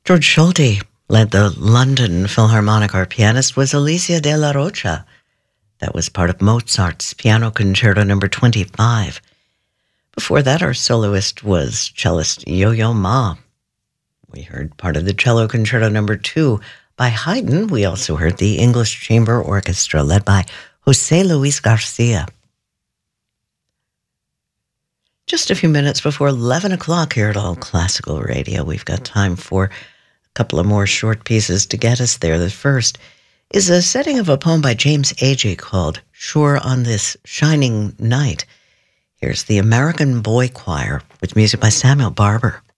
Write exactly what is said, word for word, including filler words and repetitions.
George Solti led the London Philharmonic. Our pianist was Alicia de la Rocha. That was part of Mozart's Piano Concerto number twenty-five. Before that, our soloist was cellist Yo-Yo Ma. We heard part of the Cello Concerto number two by Haydn. We also heard the English Chamber Orchestra led by José Luis Garcia. Just a few minutes before eleven o'clock here at All Classical Radio, we've got time for a couple of more short pieces to get us there. The first is a setting of a poem by James Agee called Sure on This Shining Night. Here's the American Boy Choir with music by Samuel Barber.